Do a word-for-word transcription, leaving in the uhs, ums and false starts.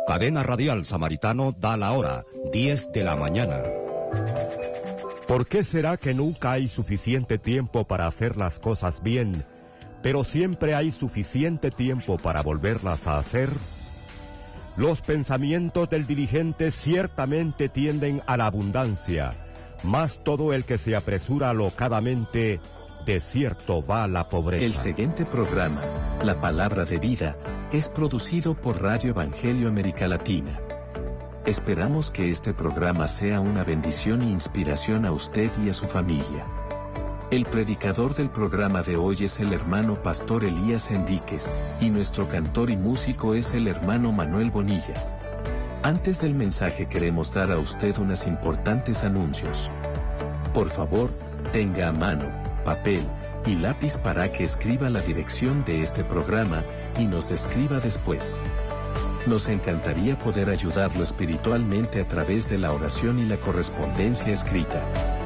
Cadena Radial Samaritano da la hora, diez de la mañana. ¿Por qué será que nunca hay suficiente tiempo para hacer las cosas bien, pero siempre hay suficiente tiempo para volverlas a hacer? Los pensamientos del diligente ciertamente tienden a la abundancia, mas todo el que se apresura alocadamente, de cierto va a la pobreza. El siguiente programa, La Palabra de Vida, es producido por Radio Evangelio América Latina. Esperamos que este programa sea una bendición e inspiración a usted y a su familia. El predicador del programa de hoy es el hermano Pastor Elías Enríquez, y nuestro cantor y músico es el hermano Manuel Bonilla. Antes del mensaje queremos dar a usted unos importantes anuncios. Por favor, tenga a mano papel y lápiz para que escriba la dirección de este programa y nos escriba después. Nos encantaría poder ayudarlo espiritualmente a través de la oración y la correspondencia escrita.